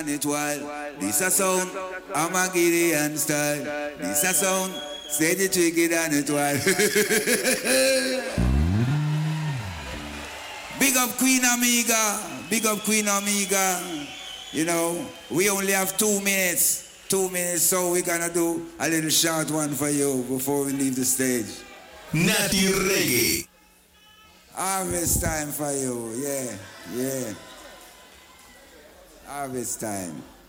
it wild. This a sound, I'm a Gideon style. This a sound, say the tricky and it wild. Big up Queen Amiga, big up Queen Amiga. You know, we only have 2 minutes. 2 minutes, so we're gonna do a little short one for you before we leave the stage. Natty Reggae. Harvest time for you, yeah, yeah. Harvest time.